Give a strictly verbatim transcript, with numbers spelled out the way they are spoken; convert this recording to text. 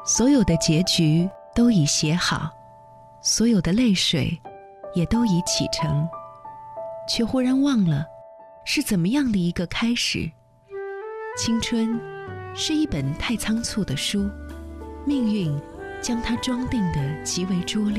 所有的结局都已写好，所有的泪水也都已启程，却忽然忘了是怎么样的一个开始。青春是一本太仓促的书，命运将它装订得极为拙劣。